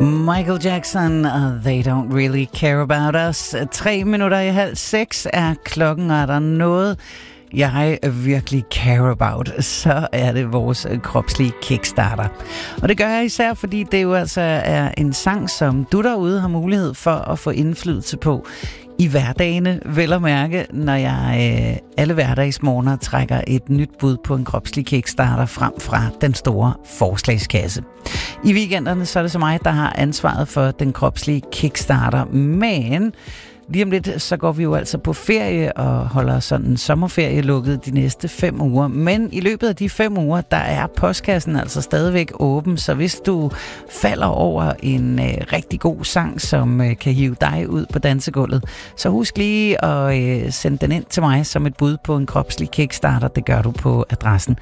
Michael Jackson, They Don't Really Care About Us. 5:03 er klokken, og er der noget, jeg virkelig care about, så er det vores kropslige kickstarter. Og det gør jeg især, fordi det jo altså er en sang, som du derude har mulighed for at få indflydelse på i hverdagene, vel at mærke, når jeg alle hverdagsmorgener trækker et nyt bud på en kropslig kickstarter frem fra den store forslagskasse. I weekenderne så er det så mig, der har ansvaret for den kropslige kickstarter, men lige om lidt, så går vi jo altså på ferie og holder sådan en sommerferie lukket de næste 5 uger. Men i løbet af de 5 uger, der er postkassen altså stadigvæk åben. Så hvis du falder over en rigtig god sang, som kan hive dig ud på dansegulvet, så husk lige at sende den ind til mig som et bud på en kropslig kickstarter. Det gør du på adressen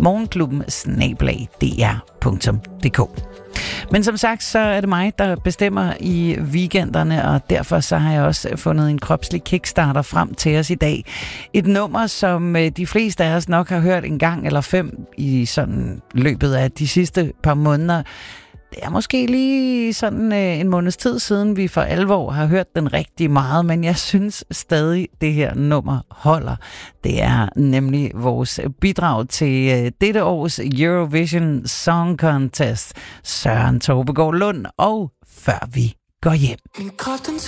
morgenklubben@dr.dk. Men som sagt, så er det mig, der bestemmer i weekenderne, og derfor så har jeg også fundet en kropslig kickstarter frem til os i dag. Et nummer, som de fleste af os nok har hørt en gang eller 5 i sådan løbet af de sidste par måneder. Det er måske lige sådan en måneds tid siden, vi for alvor har hørt den rigtig meget, men jeg synes stadig, det her nummer holder. Det er nemlig vores bidrag til dette års Eurovision Song Contest. Søren Tobbegaard Lund, og Før vi går hjem.